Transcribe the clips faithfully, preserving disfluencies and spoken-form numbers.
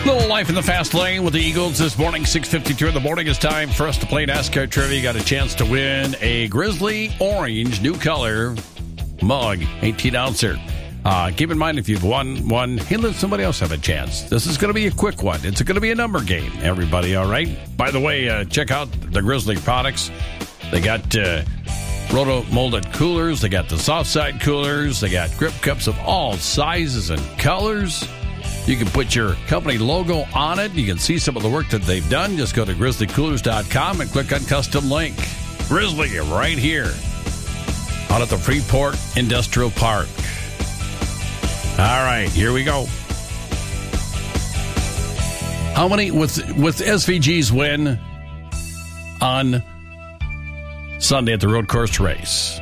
Little life in the fast lane with the Eagles this morning, six fifty-two in the morning. It's time for us to play NASCAR Trivia. You got a chance to win a Grizzly Orange, new color, mug, eighteen ouncer. Uh, keep in mind, if you've won one, hey, let somebody else have a chance. This is going to be a quick one. It's going to be a number game, everybody, all right? By the way, uh, check out the Grizzly products. They got uh, roto-molded coolers. They got the soft side coolers. They got grip cups of all sizes and colors. You can put your company logo on it. You can see some of the work that they've done. Just go to grizzly coolers dot com and click on custom link. Grizzly right here out at the Freeport Industrial Park. All right, here we go. How many, with, with S V G's win on Sunday at the road course race?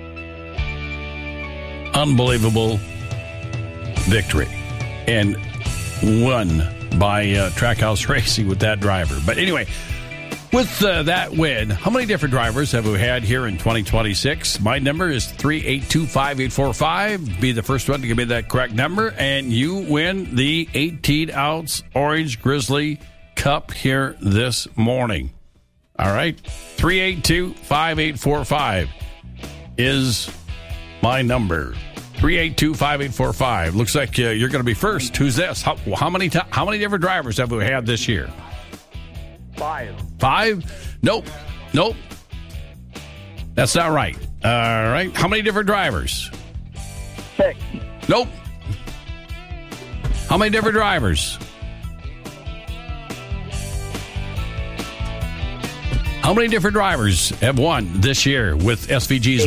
Unbelievable victory. And won by uh, Trackhouse Racing with that driver. But anyway, with uh, that win, how many different drivers have we had here in twenty twenty-six? My number is three eight two, five eight four five. Be the first one to give me that correct number, and you win the eighteen ounce Orange Grizzly Cup here this morning. All right? three eight two, five eight four five is my number. three eight two, five eight four five. Looks like uh, you're going to be first. Who's this? How, how many t- how many different drivers have we had this year? Five. Five? Nope. Nope. That's not right. All right. How many different drivers? Six. Nope. How many different drivers? How many different drivers have won this year with S V G's